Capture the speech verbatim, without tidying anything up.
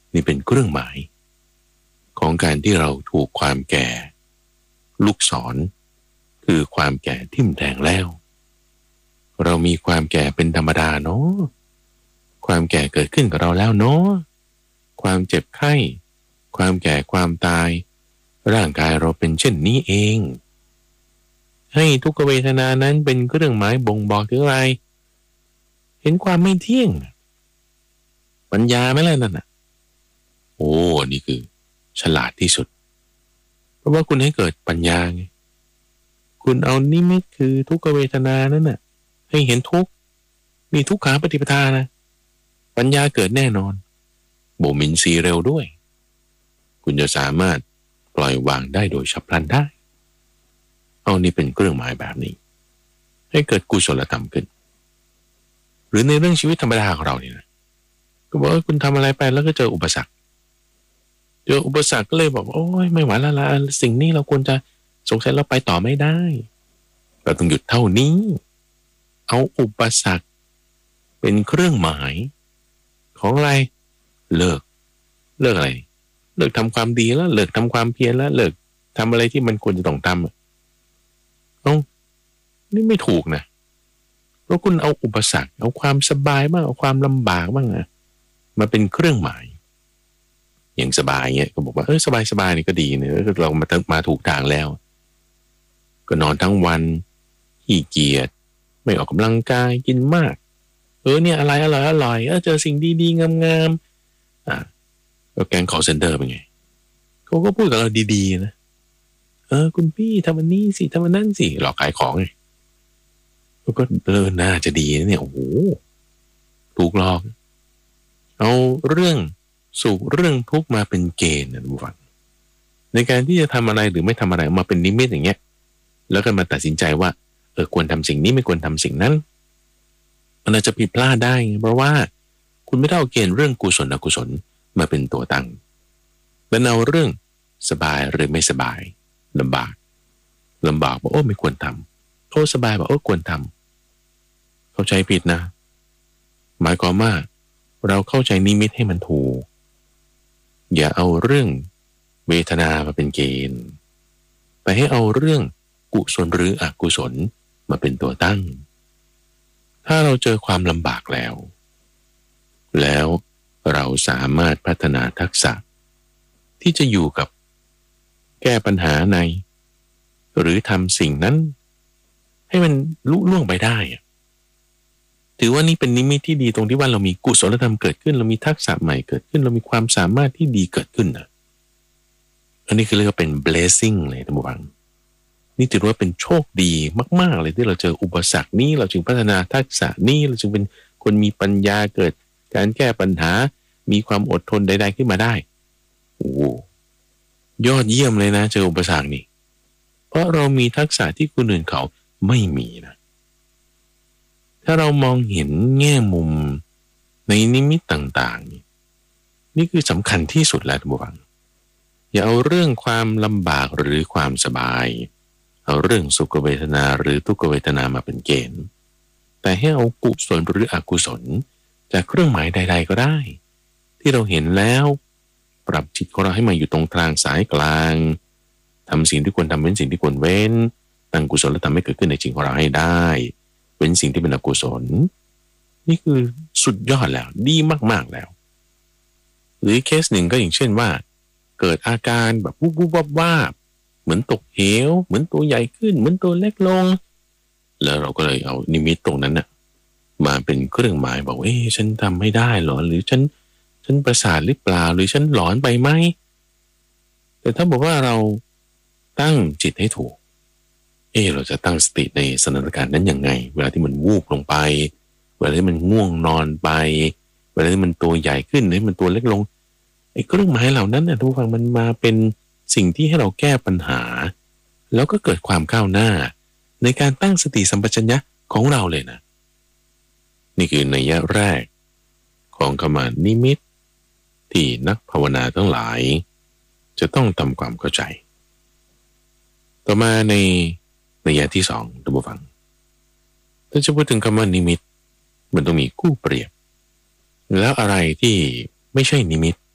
นี่เป็นเครื่องหมายของการที่เราถูกความแก่ลูกศรคือความแก่ทิ่มแทงแล้วเรามีความแก่เป็นธรรมดาเนาะความแก่เกิดขึ้นกับเราแล้วเนาะความเจ็บไข้ความแก่ความตายร่างกายเราเป็นเช่นนี้เองให้ทุกขเวทนานั้นเป็นเครื่องหมายบ่งบอกถึงอะไรเห็นความไม่เที่ยงปัญญาไหมล่ะนั่นน่ะโอ้นี่คือฉลาดที่สุดเพราะว่าคุณให้เกิดปัญญาไงคุณเอานิมิตคือทุกขเวทนานั้นน่ะให้เห็นทุกข์มีทุกขาปฏิปทานะปัญญาเกิดแน่นอนบ่มินทรีย์เร็วด้วยคุณจะสามารถปล่อยวางได้โดยฉับพลันได้เอานี่เป็นเครื่องหมายแบบนี้ให้เกิดกุศลธรรมขึ้นหรือในเรื่องชีวิตธรรมดาของเราเนี่ยนะก็บอกว่าคุณทำอะไรไปแล้วก็เจออุปสรรคเจออุปสรรคก็เลยบอกโอ้ยไม่ไหวแล้วละสิ่งนี้เราควรจะสงสัยเราไปต่อไม่ได้เราต้องหยุดเท่านี้เอาอุปสรรคเป็นเครื่องหมายของอะไรเลิกเลิกอะไรเลิกทำความดีแล้วเลิกทำความเพียรแล้วเลิกทำอะไรที่มันควรจะต้องทำเอ้านี่ไม่ถูกนะเพราะคุณเอาอุปสรรคเอาความสบายบ้างเอาความลำบากบ้างนะมาเป็นเครื่องหมายอย่างสบายเงี้ยก็บอกว่าเออสบายสบายนี่ก็ดีเนอะเรามามาถูกทางแล้วก็นอนทั้งวันขี้เกียจไม่ออกกำลังกายกินมากเออเนี่ยอะไรอร่อยอร่อยเออเจอสิ่งดีๆงามๆอ่ะก็แกงคอลเซ็นเตอร์เป็นไงเขาก็พูดกับเราดีๆนะเออคุณพี่ทำอันนี้สิทำอันนั้นสิหลอกขายของไงก็เออน่าจะดีนะเนี่ยโอ้โหถูกหลอกเอาเรื่องสุขเรื่องทุกข์มาเป็นเกณฑ์นะทุกฝังในการที่จะทำอะไรหรือไม่ทำอะไรมาเป็นนิมิตอย่างเงี้ยแล้วก็มาตัดสินใจว่าเออควรทำสิ่งนี้ไม่ควรทำสิ่งนั้นมันอาจจะผิดพลาดได้เพราะว่าคุณไม่ได้เอาเกณฑ์เรื่องกุศลอกุศลมาเป็นตัวตั้งแล้วเอาเรื่องสบายหรือไม่สบายลำบากลำบากบอกโอ้ไม่ควรทำโอ้สบายบอกโอ้ควรทำเข้าใจผิดนะหมายความว่าเราเข้าใจนิมิตให้มันถูกอย่าเอาเรื่องเวทนามาเป็นเกณฑ์แต่ให้เอาเรื่องกุศลหรืออกุศลมาเป็นตัวตั้งถ้าเราเจอความลำบากแล้วแล้วเราสามารถพัฒนาทักษะที่จะอยู่กับแก้ปัญหาในหรือทำสิ่งนั้นให้มันลุล่วงไปได้ถือว่านี่เป็นนิมิตที่ดีตรงที่ว่าเรามีกุศลธรรมเกิดขึ้นเรามีทักษะใหม่เกิดขึ้นเรามีความสามารถที่ดีเกิดขึ้นนะอันนี้คือเรียกว่าเป็น blessing เลยท่านผู้ฟังนี่ถือว่าเป็นโชคดีมากๆเลยที่เราเจออุปสรรคนี้เราจึงพัฒนาทักษะนี้เราจึงเป็นคนมีปัญญาเกิดการแก้ปัญหามีความอดทนใดๆขึ้นมาได้โอ้ยอดเยี่ยมเลยนะเจออุปสรรคนี่เพราะเรามีทักษะที่คนอื่นเขาไม่มีนะถ้าเรามองเห็นแง่มุมในนิมิตต่างๆนี่คือสำคัญที่สุดแล้วท่านผู้ฟังอย่าเอาเรื่องความลำบากหรือความสบายเอาเรื่องสุขเวทนาหรือทุกขเวทนามาเป็นเกณฑ์แต่ให้เอากุศลหรืออกุศลจากเครื่องหมายใดๆก็ได้ที่เราเห็นแล้วปรับจิตของเราให้มาอยู่ตรงกลางสายกลางทำสิ่งที่ควรทำเว้นสิ่งที่ควรเว้นตั้งกุศลธรรมให้เกิดขึ้นในจิตของเราให้ได้เว้นสิ่งที่เป็นอกุศลนี่คือสุดยอดแล้วดีมากๆแล้วหรือเคสหนึ่งก็อย่างเช่นว่าเกิดอาการแบบวุบวุบวับวาบเหมือนตกเหวเหมือนตัวใหญ่ขึ้นเหมือนตัวเล็กลงแล้วเราก็เลยเอานิมิตตรงนั้นน่ะมาเป็นเครื่องหมายบอกเอ๊ะฉันทำไม่ได้หรอหรือฉันฉันประสาทหรือเปล่าหรือฉันหลอนไปไหมแต่ถ้าบอกว่าเราตั้งจิตให้ถูกเออเราจะตั้งสติในสถานการณ์นั้นยังไงเวลาที่มันวูบลงไปเวลาที่มันง่วงนอนไปเวลาที่มันตัวใหญ่ขึ้นหรือมันตัวเล็กลงไอ้เครื่องหมายเหล่านั้นนะทุกฝั่งมันมาเป็นสิ่งที่ให้เราแก้ปัญหาแล้วก็เกิดความก้าวหน้าในการตั้งสติสัมปชัญญะของเราเลยนะนี่คือนัยยะแรกของคำว่านิมิตที่นักภาวนาทั้งหลายจะต้องทำความเข้าใจต่อมาในนัยยะที่สองท่านผู้ฟังถ้าจะพูดถึงคำว่านิมิตมันต้องมีคู่เปรียบแล้วอะไรที่ไม่ใช่นิมิต